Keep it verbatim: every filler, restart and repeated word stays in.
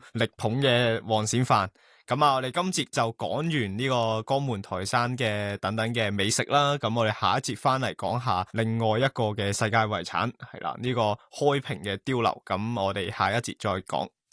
力捧嘅黃鱔飯。咁啊，我哋今節就講完呢個江門台山嘅等等嘅美食啦。咁我哋下一節翻嚟講下另外一個嘅世界遺產係啦，呢個開平嘅碉樓。咁我哋下一節再講。